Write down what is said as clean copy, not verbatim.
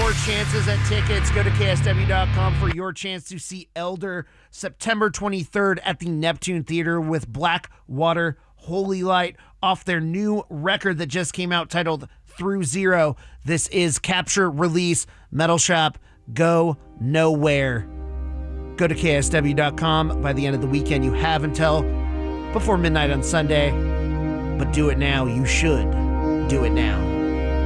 more chances at tickets. Go to KSW.com for your chance to see Elder September 23rd at the Neptune Theater with Blackwater Holy Light off their new record that just came out titled Through Zero. This is Capture, Release, Metal Shop, Go Nowhere. Go to KSW.com. By the end of the weekend, you have until before midnight on Sunday. But do it now. You should do it now.